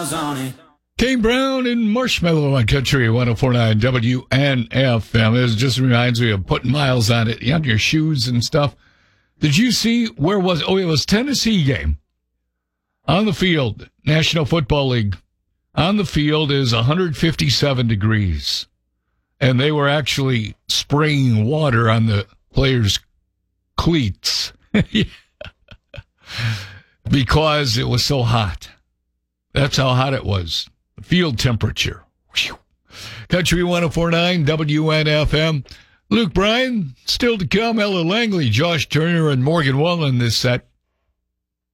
Kane Brown and Marshmallow on Country 104.9 WNFM. It just reminds me of putting miles on it, on your shoes and stuff. Did you see, where was, it was Tennessee game. On the field, National Football League. On the field is 157 degrees. And they were actually spraying water on the players' cleats. Because it was so hot. That's how hot it was. Field temperature. Whew. Country 104.9 WNFM. Luke Bryan, still to come. Ella Langley, Josh Turner, and Morgan Wallen this set.